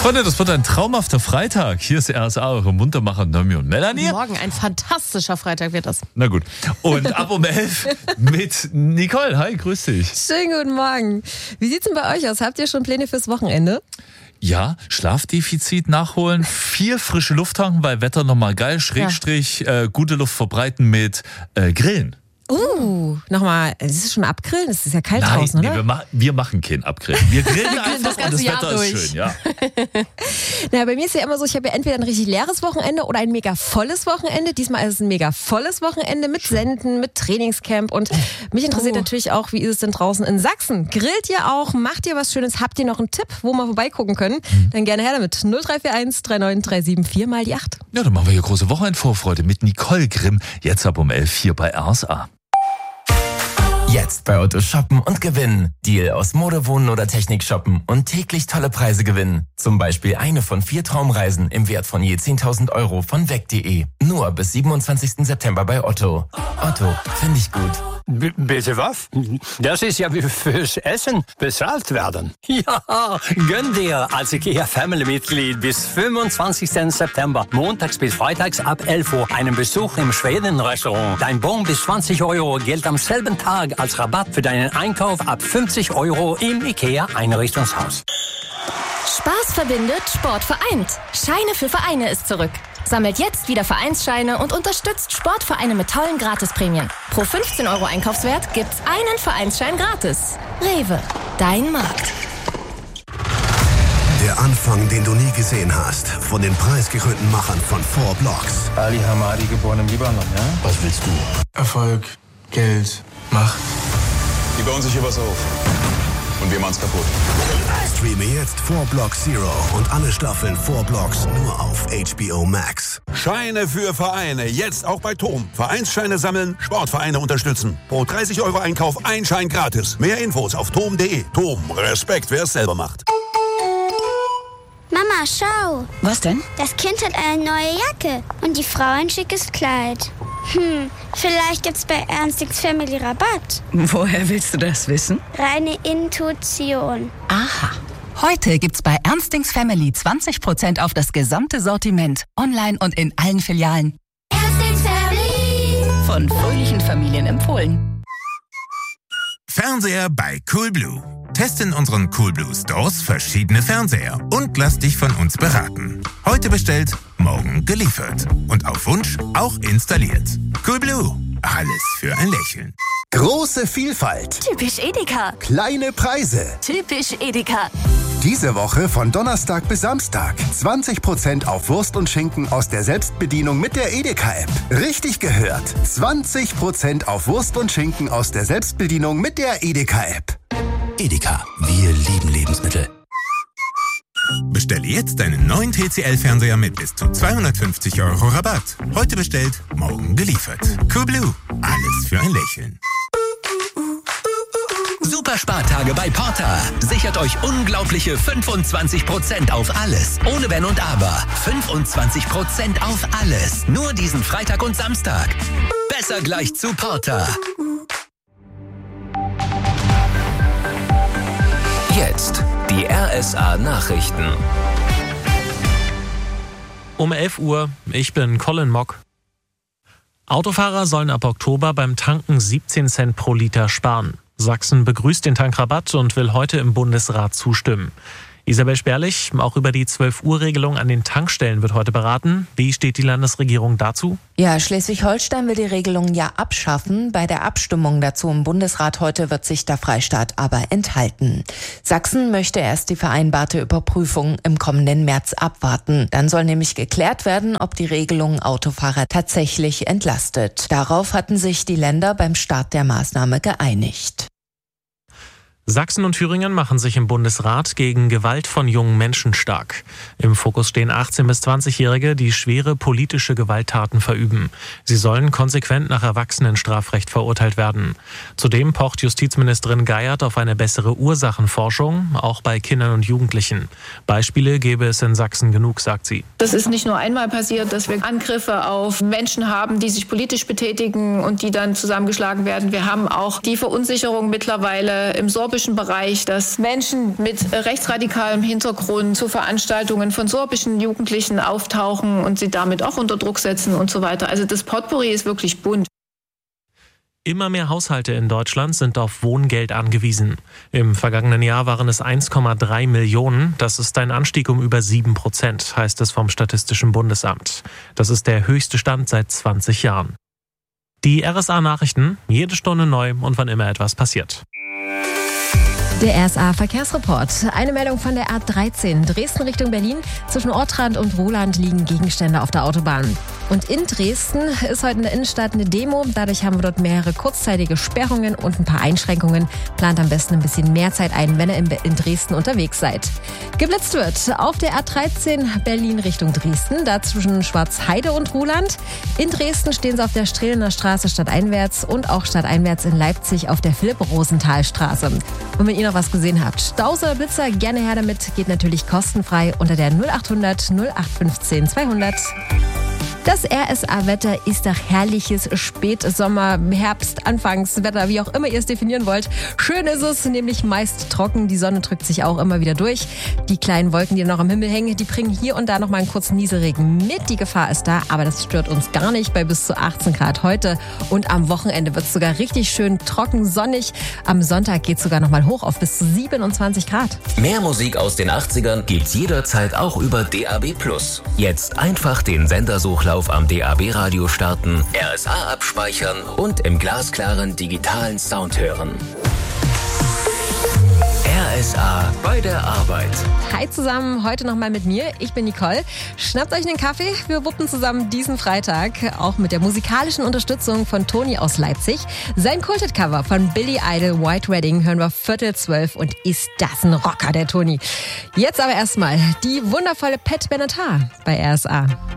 Freunde, das wird ein traumhafter Freitag. Hier ist RSA, eure Muntermacher Nomi und Melanie. Morgen ein fantastischer Freitag wird das. Na gut. Und ab um 11 mit Nicole. Hi, grüß dich. Schönen guten Morgen. Wie sieht's denn bei euch aus? Habt ihr schon Pläne fürs Wochenende? Ja, Schlafdefizit nachholen, 4 frische Luft tanken, weil Wetter nochmal geil, Schrägstrich, gute Luft verbreiten mit Grillen. Nochmal, ist es schon abgrillen? Es ist ja kalt draußen, oder? Nee, wir machen keinen Abgrillen. Wir grillen einfach und das Wetter ist schön, ja. Na, bei mir ist ja immer so, ich habe ja entweder ein richtig leeres Wochenende oder ein mega volles Wochenende. Diesmal ist es ein mega volles Wochenende mit Senden, mit Trainingscamp und mich interessiert natürlich auch, wie ist es denn draußen in Sachsen? Grillt ihr auch? Macht ihr was Schönes? Habt ihr noch einen Tipp, wo wir vorbeigucken können? Dann gerne her damit. 0341 39374 mal die 8. Ja, dann machen wir hier große Wochenendvorfreude mit Nicole Grimm. Jetzt ab um 11 hier bei RSA. Jetzt bei Otto shoppen und gewinnen. Deal aus Mode, Wohnen oder Technik shoppen und täglich tolle Preise gewinnen. Zum Beispiel eine von 4 Traumreisen im Wert von je 10.000 Euro von weg.de. Nur bis 27. September bei Otto. Otto, finde ich gut. Bitte was? Das ist ja wie fürs Essen bezahlt werden. Ja, gönn dir als IKEA-Family-Mitglied bis 25. September, montags bis freitags ab 11 Uhr, einen Besuch im Schweden-Restaurant. Dein Bon bis 20 Euro gilt am selben Tag als Rabatt für deinen Einkauf ab 50 Euro im IKEA-Einrichtungshaus. Spaß verbindet, Sport vereint. Scheine für Vereine ist zurück. Sammelt jetzt wieder Vereinsscheine und unterstützt Sportvereine mit tollen Gratisprämien. Pro 15 Euro Einkaufswert gibt's einen Vereinsschein gratis. Rewe, dein Markt. Der Anfang, den du nie gesehen hast, von den preisgekrönten Machern von 4 Blocks. Ali Hamadi, geboren im Libanon, ja? Was willst du? Erfolg, Geld, Macht. Die bauen sich hier was auf. Und wir machen's kaputt. Streame jetzt 4 Blocks Zero und alle Staffeln 4 Blocks nur auf HBO Max. Scheine für Vereine, jetzt auch bei TOM. Vereinsscheine sammeln, Sportvereine unterstützen. Pro 30 Euro Einkauf ein Schein gratis. Mehr Infos auf tom.de. TOM, Respekt, wer es selber macht. Mama, schau. Was denn? Das Kind hat eine neue Jacke und die Frau ein schickes Kleid. Vielleicht gibt's bei Ernstings Family Rabatt. Woher willst du das wissen? Reine Intuition. Aha. Heute gibt's bei Ernstings Family 20% auf das gesamte Sortiment. Online und in allen Filialen. Ernstings Family. Von fröhlichen Familien empfohlen. Fernseher bei Coolblue. Teste in unseren Coolblue Stores verschiedene Fernseher und lass dich von uns beraten. Heute bestellt, morgen geliefert. Und auf Wunsch auch installiert. Coolblue. Alles für ein Lächeln. Große Vielfalt. Typisch Edeka. Kleine Preise. Typisch Edeka. Diese Woche von Donnerstag bis Samstag. 20% auf Wurst und Schinken aus der Selbstbedienung mit der Edeka-App. Richtig gehört. 20% auf Wurst und Schinken aus der Selbstbedienung mit der Edeka-App. Edeka, wir lieben Lebensmittel. Bestelle jetzt deinen neuen TCL-Fernseher mit bis zu 250 Euro Rabatt. Heute bestellt, morgen geliefert. Coolblue. Alles für ein Lächeln. Super Spartage bei Porter. Sichert euch unglaubliche 25% auf alles. Ohne Wenn und Aber. 25% auf alles. Nur diesen Freitag und Samstag. Besser gleich zu Porter. Jetzt die RSA-Nachrichten. Um 11 Uhr, ich bin Colin Mock. Autofahrer sollen ab Oktober beim Tanken 17 Cent pro Liter sparen. Sachsen begrüßt den Tankrabatt und will heute im Bundesrat zustimmen. Isabel Sperlich, auch über die 12-Uhr-Regelung an den Tankstellen wird heute beraten. Wie steht die Landesregierung dazu? Ja, Schleswig-Holstein will die Regelung ja abschaffen. Bei der Abstimmung dazu im Bundesrat heute wird sich der Freistaat aber enthalten. Sachsen möchte erst die vereinbarte Überprüfung im kommenden März abwarten. Dann soll nämlich geklärt werden, ob die Regelung Autofahrer tatsächlich entlastet. Darauf hatten sich die Länder beim Start der Maßnahme geeinigt. Sachsen und Thüringen machen sich im Bundesrat gegen Gewalt von jungen Menschen stark. Im Fokus stehen 18- bis 20-Jährige, die schwere politische Gewalttaten verüben. Sie sollen konsequent nach Erwachsenenstrafrecht verurteilt werden. Zudem pocht Justizministerin Geiert auf eine bessere Ursachenforschung, auch bei Kindern und Jugendlichen. Beispiele gäbe es in Sachsen genug, sagt sie. Das ist nicht nur einmal passiert, dass wir Angriffe auf Menschen haben, die sich politisch betätigen und die dann zusammengeschlagen werden. Wir haben auch die Verunsicherung mittlerweile im Sorbereich sorbischen Bereich, dass Menschen mit rechtsradikalem Hintergrund zu Veranstaltungen von sorbischen Jugendlichen auftauchen und sie damit auch unter Druck setzen und so weiter. Also das Potpourri ist wirklich bunt. Immer mehr Haushalte in Deutschland sind auf Wohngeld angewiesen. Im vergangenen Jahr waren es 1,3 Millionen. Das ist ein Anstieg um über 7%, heißt es vom Statistischen Bundesamt. Das ist der höchste Stand seit 20 Jahren. Die RSA-Nachrichten, jede Stunde neu und wann immer etwas passiert. Der RSA-Verkehrsreport. Eine Meldung von der A13. Dresden Richtung Berlin. Zwischen Ortrand und Wohland liegen Gegenstände auf der Autobahn. Und in Dresden ist heute in der Innenstadt eine Demo. Dadurch haben wir dort mehrere kurzzeitige Sperrungen und ein paar Einschränkungen. Plant am besten ein bisschen mehr Zeit ein, wenn ihr in Dresden unterwegs seid. Geblitzt wird auf der A13 Berlin Richtung Dresden. Da zwischen Schwarzheide und Ruhland. In Dresden stehen sie auf der Strehlener Straße stadteinwärts und auch stadteinwärts in Leipzig auf der Philipp-Rosenthal-Straße. Und wenn ihr noch was gesehen habt, Staus oder Blitzer, gerne her damit. Geht natürlich kostenfrei unter der 0800 0815 200. Das RSA-Wetter ist doch herrliches Spätsommer-, Herbst-, Anfangswetter, wie auch immer ihr es definieren wollt. Schön ist es, nämlich meist trocken. Die Sonne drückt sich auch immer wieder durch. Die kleinen Wolken, die noch am Himmel hängen, die bringen hier und da noch mal einen kurzen Nieselregen mit. Die Gefahr ist da, aber das stört uns gar nicht bei bis zu 18 Grad heute. Und am Wochenende wird es sogar richtig schön trocken, sonnig. Am Sonntag geht es sogar noch mal hoch auf bis zu 27 Grad. Mehr Musik aus den 80ern gibt's jederzeit auch über DAB+. Jetzt einfach den Sendersuchlauf am DAB-Radio starten, RSA abspeichern und im glasklaren digitalen Sound hören. RSA bei der Arbeit. Hi zusammen, heute nochmal mit mir. Ich bin Nicole. Schnappt euch einen Kaffee. Wir wuppen zusammen diesen Freitag. Auch mit der musikalischen Unterstützung von Toni aus Leipzig. Sein Kulted-Cover von Billy Idol, White Wedding, hören wir 11:45 und ist das ein Rocker, der Toni. Jetzt aber erstmal die wundervolle Pat Benatar bei RSA.